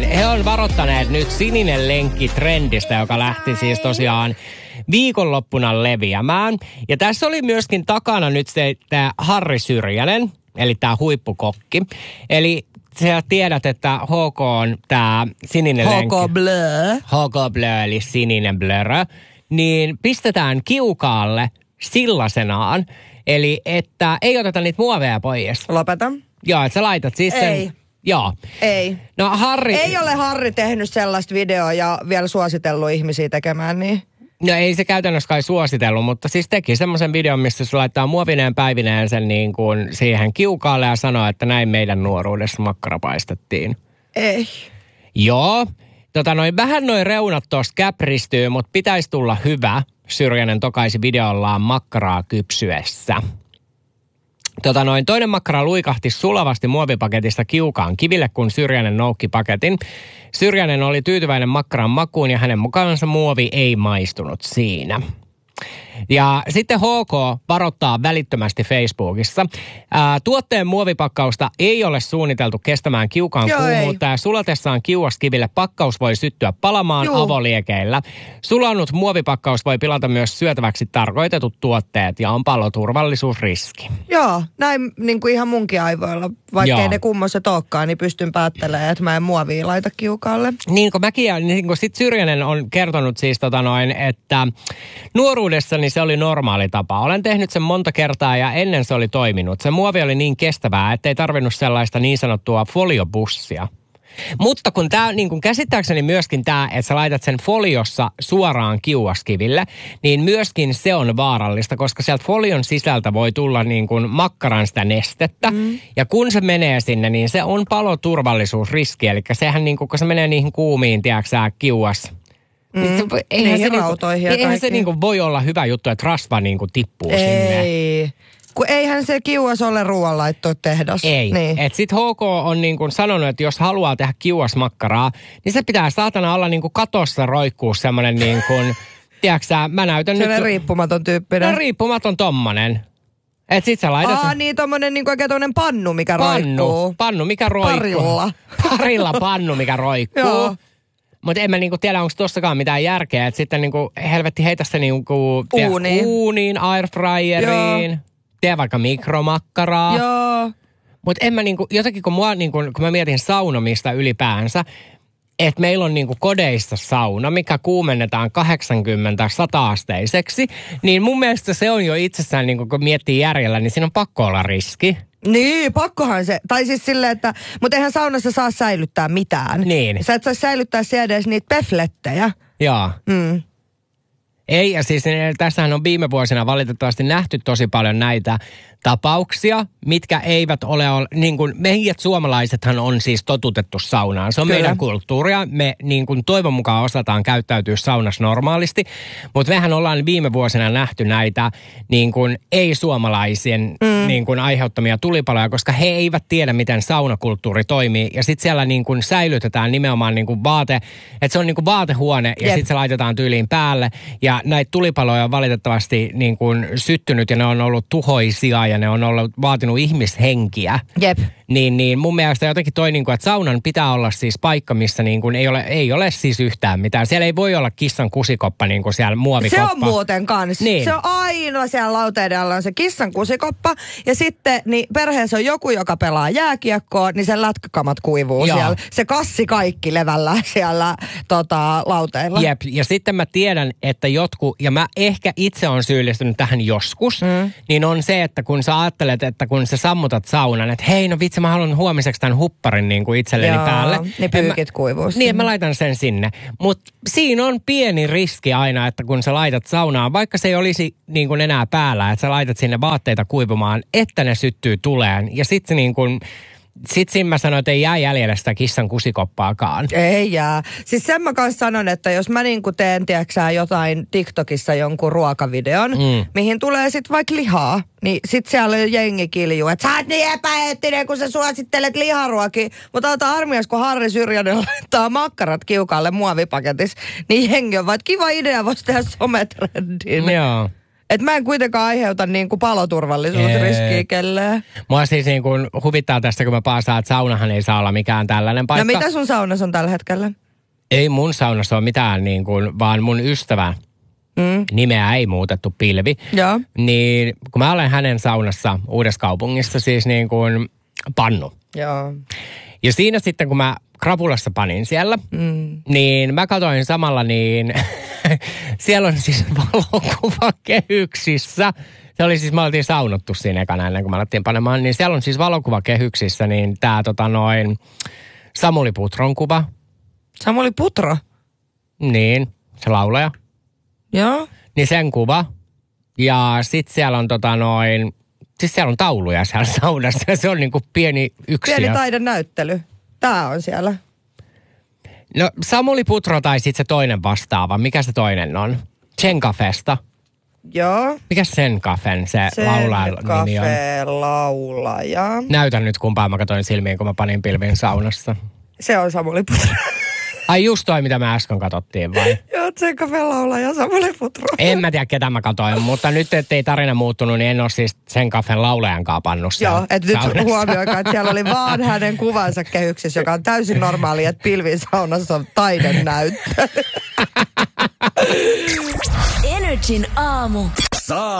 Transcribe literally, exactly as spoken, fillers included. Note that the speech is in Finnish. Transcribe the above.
he on varoittaneet nyt sininen lenkki trendistä, joka lähti siis tosiaan viikonloppuna leviämään. Ja tässä oli myöskin takana nyt se tämä Harri Syrjänen, eli tämä huippukokki. Eli sä tiedät, että H K on tämä sininen H K lenkki. Blö. H K Blö, eli sininen blörö. Niin pistetään kiukaalle sillasenaan. Eli että ei oteta niitä muoveja pois. Lopeta. Joo, että sä laitat siis sen. Ei. Joo. Ei. No Harri... Ei ole Harri tehnyt sellaista videoa ja vielä suositellut ihmisiä tekemään niin. No ei se käytännössä kai suositellut, mutta siis teki semmoisen videon, missä se laittaa muovineen päivineen sen niin kuin siihen kiukaalle ja sanoo, että näin meidän nuoruudessa makkara paistettiin. Ei. Joo. Tota noin, vähän noin reunat tuossa käpristyy, mutta pitäisi tulla hyvä. Syrjänen tokaisi videollaan makkaraa kypsyessä. Tota noin, toinen makkara luikahti sulavasti muovipaketista kiukaan kiville, kun Syrjänen noukki paketin. Syrjänen oli tyytyväinen makkaran makuun ja hänen mukaansa muovi ei maistunut siinä. Ja sitten H K varoittaa välittömästi Facebookissa. Ää, tuotteen muovipakkausta ei ole suunniteltu kestämään kiukaan Joo, kuumuutta ja sulatessaan kiuaskiville pakkaus voi syttyä palamaan Juu. avoliekeillä. Sulanut muovipakkaus voi pilata myös syötäväksi tarkoitetut tuotteet ja on paloturvallisuusriski. Joo, näin niin kuin ihan munkin aivoilla. Vaikka Joo. ei ne kummoset olekaan, niin pystyn päättelemään, että mä en muovia laita kiukaalle. Niin kuin mäkin, ja niin kuin sit Syrjänen on kertonut siis tota noin, että nuoruudessani se oli normaali tapa. Olen tehnyt sen monta kertaa ja ennen se oli toiminut. Se muovi oli niin kestävää, ettei tarvinnut sellaista niin sanottua foliobussia. Mutta kun tämä, niin kun käsittääkseni myöskin tämä, että sä laitat sen foliossa suoraan kiuaskiville, niin myöskin se on vaarallista, koska sieltä folion sisältä voi tulla niin kuin makkaran sitä nestettä. Mm. Ja kun se menee sinne, niin se on paloturvallisuusriski. Eli sehän niin kuin, kun se menee niihin kuumiin, tiedätkö kiuas. Mm. Niin se, eihän Niihin se, rautoihin ja niin, eihän se kaikkiin. niin kuin voi olla hyvä juttu, että rasva niin kuin tippuu Ei. sinne. Kun eihän se kiuas ole ruoanlaitto tehdas. Ei. Niin. Et sit H K on niin kuin sanonut, että jos haluaa tehdä kiuasmakkaraa, niin se pitää saatana olla niin kuin katossa roikkuu semmoinen niin kuin, tiedätkö sä, mä näytän nyt... Sellainen riippumaton tyyppinen. No riippumaton tommonen. Et sit sä laitat... Aa, niin tommonen niin oikein tommonen pannu, mikä pannu, roikkuu. pannu, mikä roikkuu. Parilla. Parilla pannu, mikä roikkuu. Joo. Mutta en mä niinku tiedä, onko tossakaan mitään järkeä. Että sitten niinku helvetti heitä sitä niinku... tiedä, Uuniin. Uuniin, airfryeriin. Joo. Tee vaikka mikromakkaraa. Joo. Mutta en mä niinku, jotenkin kun, mua, niinku, kun mä mietin saunomista ylipäänsä, että meillä on niinku kodeissa sauna, mikä kuumennetaan kahdeksankymmentä-sata-asteiseksi, niin mun mielestä se on jo itsessään, niinku, kun miettii järjellä, niin siinä on pakko olla riski. Niin, pakkohan se. Tai siis silleen, että... Mutta eihän saunassa saa säilyttää mitään. Niin. Sä et saa säilyttää siellä edes niitä peflettejä. Joo. Mm. Ei, ja siis tässähän on viime vuosina valitettavasti nähty tosi paljon näitä tapauksia, mitkä eivät ole, niin kuin meidät suomalaisethan on siis totutettu saunaan. Se on Kyllä. meidän kulttuuria. Me niin kuin toivon mukaan osataan käyttäytyä saunassa normaalisti, mutta mehän ollaan viime vuosina nähty näitä niin kuin ei-suomalaisien mm. niin kuin aiheuttamia tulipaloja, koska he eivät tiedä, miten saunakulttuuri toimii. Ja sitten siellä niin kuin säilytetään nimenomaan niin kuin vaate, että se on niin kuin vaatehuone ja sitten se laitetaan tyyliin päälle. Ja näitä tulipaloja on valitettavasti niin kuin syttynyt ja ne on ollut tuhoisia ja ne on ollut, vaatinut ihmishenkiä. Jep. Niin, niin mun mielestä jotenkin toi, niin kuin, että saunan pitää olla siis paikka, missä niin kuin ei, ole, ei ole siis yhtään mitään. Siellä ei voi olla kissan kusikoppa niin kuin siellä muovikoppa. Se on muuten kans. Niin. Se on ainoa siellä lauteiden alla on se kissan kusikoppa. Ja sitten niin perheessä on joku, joka pelaa jääkiekkoa, niin sen lätkäkamat kuivuu Joo. siellä. Se kassi kaikki levällä siellä tota, lauteilla. Jep, ja sitten mä tiedän, että jotkut, ja mä ehkä itse on syyllistynyt tähän joskus, mm. niin on se, että kun sä ajattelet, että kun sä sammutat saunan, että hei, no vitsi, mä haluan huomiseksi tämän hupparin niin kuin itselleni Joo, päälle. niin pyykit kuivuu. Niin, mä laitan sen sinne. Mutta siinä on pieni riski aina, että kun sä laitat saunaan, vaikka se ei olisi niin kuin enää päällä, että sä laitat sinne vaatteita kuivumaan, että ne syttyy tuleen. Ja sitten niin kuin... Sitten siinä mä sanoin, että ei jää jäljellä sitä kissan kusikoppaakaan. Ei jää. Siis sen mä kanssa sanon, että jos mä niinku teen, tiedäksä, jotain TikTokissa jonkun ruokavideon, mm. mihin tulee sit vaikka lihaa, niin sit siellä on jengi kilju, että sä oot niin epäeettinen, kun sä suosittelet liharuokia. Mutta ota armias, kun Harri Syrjänen laittaa makkarat kiukaalle muovipaketissa, niin jengi on vaan, että kiva idea, voisi tehdä sometrendin. Joo. Että mä en kuitenkaan aiheuta niinku paloturvallisuusriskiä kelleen. Mua siis niin kuin huvittaa tästä, kun mä paasaan, että saunahan ei saa olla mikään tällainen paikka. No mitä sun saunassa on tällä hetkellä? Ei mun saunassa ole mitään, niin kuin, vaan mun ystävä. Mm. Nimeä ei muutettu, Pilvi. Joo. Niin kun mä olen hänen saunassa Uudessa Kaupungissa, siis niin kuin pannu. Joo. Ja siinä sitten, kun mä krapulassa panin siellä, mm. niin mä katsoin samalla niin, siellä on siis valokuva kehyksissä. Se oli siis, mä oltiin saunottu siinä ekana ennen kuin mä alettiin panemaan, niin siellä on siis valokuva kehyksissä, niin tää tota noin Samuli Putron kuva. Samuli Putro? Niin, se laulaja. Joo. Niin sen kuva. Ja sit siellä on tota noin, siis siellä on tauluja siellä saunassa ja se on niinku pieni yksiö. Pieni taidenäyttely. Tää on siellä. No Samuli Putro tai sit se toinen vastaava. Mikä se toinen on? Senkafesta. Joo. Mikä sen kafen se laulajan nimi on? laulaja. Näytän nyt kumpaa mä katsoin silmiin, kun mä panin Pilvin saunassa. Se on Samuli Putro. Ai just toi, mitä mä äsken katsottiin vai? Joo, sen laulaja Samuli Putro. En mä tiedä, ketä mä katsoin, mutta nyt ettei tarina muuttunut, niin en ole siis sen kafen laulajankaan pannut siellä. Joo, että nyt huomioikaa, että siellä oli vaan hänen kuvansa kehyksissä, joka on täysin normaali, että Pilvin saunassa on taidennäyttö. Energin aamu.